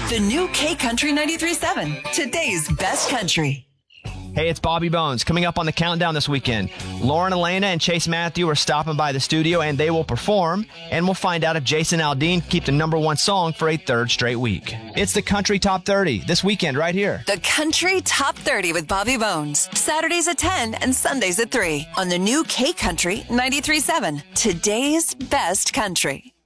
The new K Country 93.7, today's best country. Hey, it's Bobby Bones. Coming up on the countdown this weekend, Lauren Elena and Chase Matthew are stopping by the studio, and they will perform. And we'll find out if Jason Aldean can keep the #1 song for a third straight week. It's the Country Top 30 this weekend right here. The Country Top 30 with Bobby Bones. Saturdays at 10 and Sundays at 3 on the new K Country 93.7, today's best country.